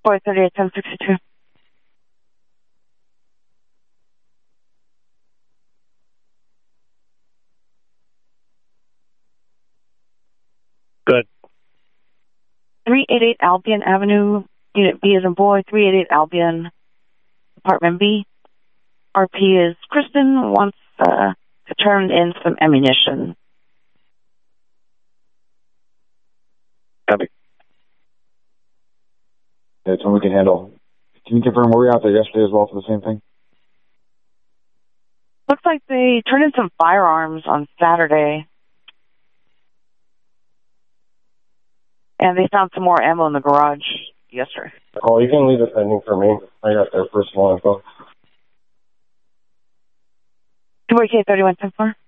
438 1062. Good. 388 Albion Avenue, Unit B as in boy, 388 Albion, Apartment B. RP is Kristen, wants to turn in some ammunition. Copy. That's one we can handle. Can you confirm where we were out there yesterday as well for the same thing? Looks like they turned in some firearms on Saturday. And they found some more ammo in the garage yesterday. Oh, you can leave it pending for me. I got their personal info. 2AK 3110 4.